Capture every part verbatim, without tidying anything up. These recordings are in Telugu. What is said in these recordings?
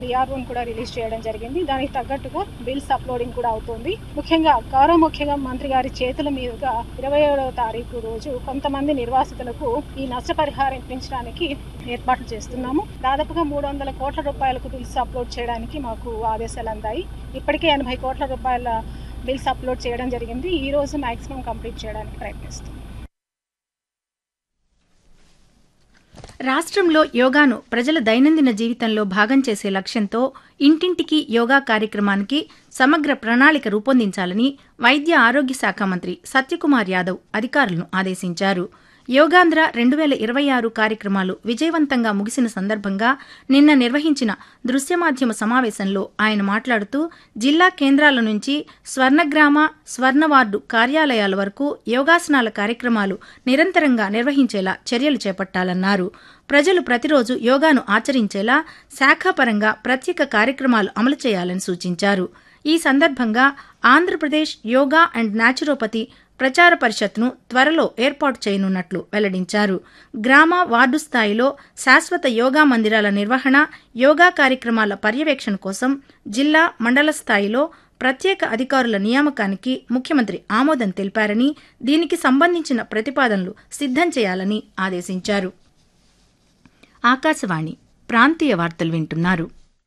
డిఆర్ఓని కూడా రిలీజ్ చేయడం జరిగింది. దానికి తగ్గట్టుగా బిల్స్ అప్లోడింగ్ కూడా అవుతుంది. ముఖ్యంగా గౌరవ ముఖ్యంగా మంత్రి గారి చేతుల మీదుగా ఇరవై ఏడవ తారీఖు రోజు కొంతమంది నిర్వాసితులకు ఈ నష్టపరిహారం ఇప్పించడానికి ఏర్పాట్లు చేస్తున్నాము. దాదాపుగా మూడు వందల కోట్ల రూపాయలకు బిల్స్ అప్లోడ్ చేయడానికి మాకు ఆదేశాలు అందాయి. ఇప్పటికే ఎనభై కోట్ల రూపాయల బిల్స్ అప్లోడ్ చేయడం జరిగింది. ఈ రోజు మాక్సిమం కంప్లీట్ చేయడానికి ప్రయత్నిస్తాం. రాష్ట్రంలో యోగాను ప్రజల దైనందిన జీవితంలో భాగం చేసే లక్ష్యంతో ఇంటింటికి యోగా కార్యక్రమానికి సమగ్ర ప్రణాళిక రూపొందించాలని వైద్య ఆరోగ్య శాఖ మంత్రి సత్యకుమార్ యాదవ్ అధికారులను ఆదేశించారు. యోగాంధ్ర రెండు వేల ఇరవై ఆరు కార్యక్రమాలు విజయవంతంగా ముగిసిన సందర్భంగా నిన్న నిర్వహించిన దృశ్యమాధ్యమ సమావేశంలో ఆయన మాట్లాడుతూ జిల్లా కేంద్రాల నుంచి స్వర్ణగ్రామ, స్వర్ణవార్డు కార్యాలయాల వరకు యోగాసనాల కార్యక్రమాలు నిరంతరంగా నిర్వహించేలా చర్యలు చేపట్టాలన్నారు. ప్రజలు ప్రతిరోజు యోగాను ఆచరించేలా శాఖాపరంగా ప్రత్యేక కార్యక్రమాలు అమలు చేయాలని సూచించారు. ఈ సందర్భంగా ఆంధ్రప్రదేశ్ యోగా అండ్ న్యాచురోపతి ప్రచార పరిషత్ను త్వరలో ఏర్పాటు చేయనున్నట్లు వెల్లడించారు. గ్రామ, వార్డు స్థాయిలో శాశ్వత యోగా మందిరాల నిర్వహణ, యోగా కార్యక్రమాల పర్యవేక్షణ కోసం జిల్లా, మండల స్థాయిలో ప్రత్యేక అధికారుల నియామకానికి ముఖ్యమంత్రి ఆమోదం తెలిపారని, దీనికి సంబంధించిన ప్రతిపాదనలు సిద్ధం చేయాలని ఆదేశించారు. ఆకాశవాణి ప్రాంతీయ వార్తలు వింటున్నారు.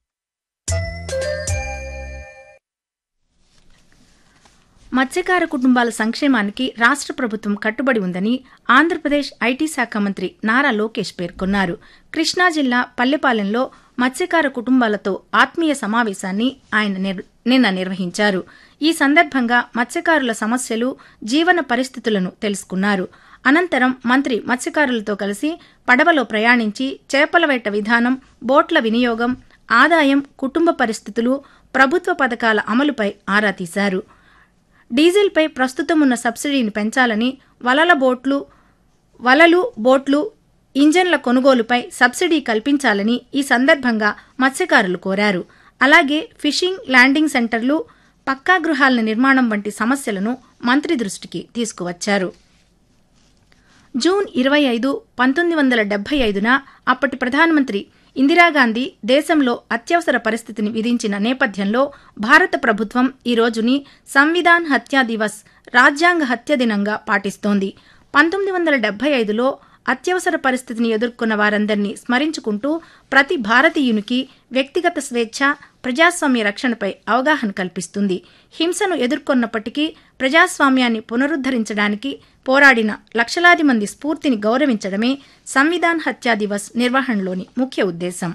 మత్స్యకార కుటుంబాల సంక్షేమానికి రాష్ట్ర ప్రభుత్వం కట్టుబడి ఉందని ఆంధ్రప్రదేశ్ ఐటీ శాఖ మంత్రి నారా లోకేష్ పేర్కొన్నారు. కృష్ణా జిల్లా పల్లెపాలెంలో మత్స్యకార కుటుంబాలతో ఆత్మీయ సమావేశాన్ని ఆయన నిన్న నిర్వహించారు. ఈ సందర్భంగా మత్స్యకారుల సమస్యలు, జీవన పరిస్థితులను తెలుసుకున్నారు. అనంతరం మంత్రి మత్స్యకారులతో కలిసి పడవలో ప్రయాణించి చేపల వేట విధానం, బోట్ల వినియోగం, ఆదాయం, కుటుంబ పరిస్థితులు, ప్రభుత్వ పథకాల అమలుపై ఆరా తీశారు. డీజిల్పై ప్రస్తుతం ఉన్న సబ్సిడీని పెంచాలని, వలల బోట్లు వలలు బోట్లు ఇంజన్ల కొనుగోలుపై సబ్సిడీ కల్పించాలని ఈ సందర్భంగా మత్స్యకారులు కోరారు. అలాగే ఫిషింగ్, ల్యాండింగ్ సెంటర్లు, పక్కా గృహాల నిర్మాణం వంటి సమస్యలను మంత్రి దృష్టికి తీసుకువచ్చారు. జూన్ ఇరవై ఐదు పంతొమ్మిది వందల డెబ్బై ఐదున అప్పటి ప్రధానమంత్రి ఇందిరాగాంధీ దేశంలో అత్యవసర పరిస్థితిని విధించిన నేపథ్యంలో భారత ప్రభుత్వం ఈ రోజుని సంవిధాన్ హత్యా దివస్, రాజ్యాంగ హత్య దినంగా పాటిస్తోంది. పంతొమ్మిది వందల డెబ్బై ఐదులో అత్యవసర పరిస్థితిని ఎదుర్కొన్న వారందరినీ స్మరించుకుంటూ ప్రతి భారతీయునికి వ్యక్తిగత స్వేచ్ఛ, ప్రజాస్వామ్య రక్షణపై అవగాహన కల్పిస్తుంది. హింసను ఎదుర్కొన్నప్పటికీ ప్రజాస్వామ్యాన్ని పునరుద్దరించడానికి పోరాడిన లక్షలాది మంది స్ఫూర్తిని గౌరవించడమే సంవిధాన్ హత్యా దివస్ నిర్వహణలోని ముఖ్య ఉద్దేశం.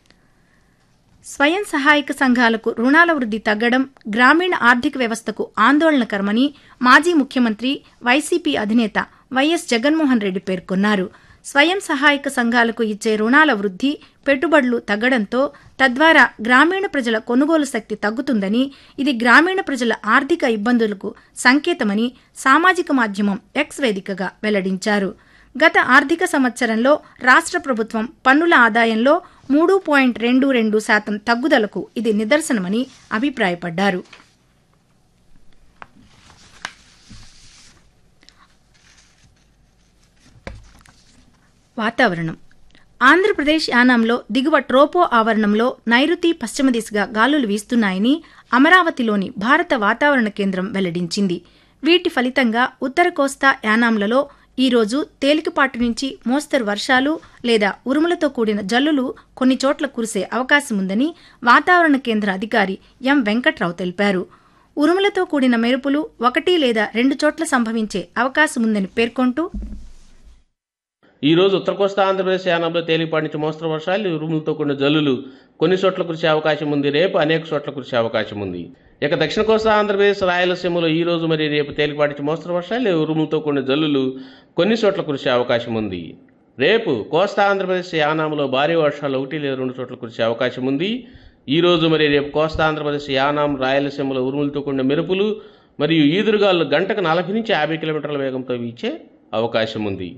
స్వయం సహాయక సంఘాలకు రుణాల వృద్ధి తగ్గడం గ్రామీణ ఆర్థిక వ్యవస్థకు ఆందోళనకరమని మాజీ ముఖ్యమంత్రి, వైసీపీ అధినేత వైఎస్ జగన్మోహన్ రెడ్డి పేర్కొన్నారు. స్వయం సహాయక సంఘాలకు ఇచ్చే రుణాల వృద్ధి, పెట్టుబడులు తగ్గడంతో తద్వారా గ్రామీణ ప్రజల కొనుగోలు శక్తి తగ్గుతుందని, ఇది గ్రామీణ ప్రజల ఆర్థిక ఇబ్బందులకు సంకేతమని సామాజిక మాధ్యమం ఎక్స్ వేదికగా వెల్లడించారు. గత ఆర్థిక సంవత్సరంలో రాష్ట్ర ప్రభుత్వం పన్నుల ఆదాయంలో మూడు పాయింట్ రెండు రెండు శాతం తగ్గుదలకు ఇది నిదర్శనమని అభిప్రాయపడ్డారు. వాతావరణం. ఆంధ్రప్రదేశ్ యానాంలో దిగువ ట్రోపో ఆవరణంలో నైరుతి పశ్చిమ దిశగా గాలులు వీస్తున్నాయని అమరావతిలోని భారత వాతావరణ కేంద్రం వెల్లడించింది. వీటి ఫలితంగా ఉత్తర కోస్తా యానాంలలో ఈరోజు తేలికపాటి నుంచి మోస్తరు వర్షాలు లేదా ఉరుములతో కూడిన జల్లులు కొన్ని చోట్ల కురిసే అవకాశముందని వాతావరణ కేంద్ర అధికారి ఎం వెంకట్రావు తెలిపారు. ఉరుములతో కూడిన మెరుపులు ఒకటి లేదా రెండు చోట్ల సంభవించే అవకాశముందని పేర్కొంటూ, ఈ రోజు ఉత్తర కోస్తా ఆంధ్రప్రదేశ్ యానంలో తేలికపాటి నుంచి మోస్తరు వర్షాలు, ఉరుములతో కూడిన జల్లులు కొన్ని చోట్ల కురిసే అవకాశం ఉంది. రేపు అనేక చోట్ల కురిసే అవకాశం ఉంది. ఇక దక్షిణ కోస్తా ఆంధ్రప్రదేశ్, రాయలసీమలో ఈ రోజు మరి రేపు తేలికపాటి నుంచి మోస్తరు వర్షాలు, ఉరుములతో కూడిన జల్లులు కొన్ని చోట్ల కురిసే అవకాశం ఉంది. రేపు కోస్తా ఆంధ్రప్రదేశ్ యానాంలో భారీ వర్షాలు ఒకటి లేదా రెండు చోట్ల కురిసే అవకాశం ఉంది. ఈ రోజు మరి రేపు కోస్తా ఆంధ్రప్రదేశ్ యానాం, రాయలసీమలో ఉరుములతో కూడిన మెరుపులు మరియు ఈదురుగాలు గంటకు నలభై నుంచి యాభై కిలోమీటర్ల వేగంతో వీచే అవకాశం ఉంది.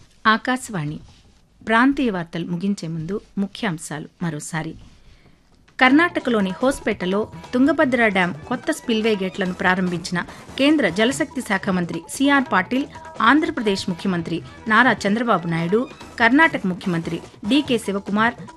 ఆకాశవాణి ప్రాంతీయ వార్తలు ముగించే ముందు ముఖ్యాంశాలు మరోసారి. కర్ణాటకలోని హోస్పేటలో తుంగభద్ర డ్యాం కొత్త స్పిల్వే గేట్లను ప్రారంభించిన కేంద్ర జలశక్తి శాఖ మంత్రి సిఆర్ పాటిల్, ఆంధ్రప్రదేశ్ ముఖ్యమంత్రి నారా చంద్రబాబు నాయుడు, కర్ణాటక ముఖ్యమంత్రి డీకే శివకుమార్,